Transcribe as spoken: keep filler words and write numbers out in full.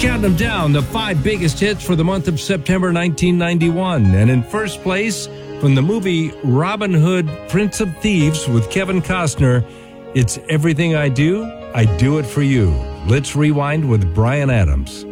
Counting them down, the five biggest hits for the month of September nineteen ninety-one. And in first place, from the movie Robin Hood, Prince of Thieves with Kevin Costner, it's Everything I Do, I Do It For You. Let's rewind with Bryan Adams.